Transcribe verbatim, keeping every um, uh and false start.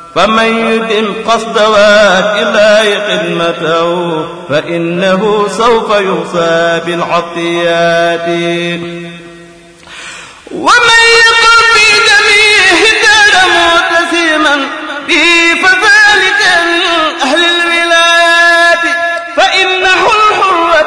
فمن يدم قصد وات الله خدمته فإنه سوف يوصى بالعطيات.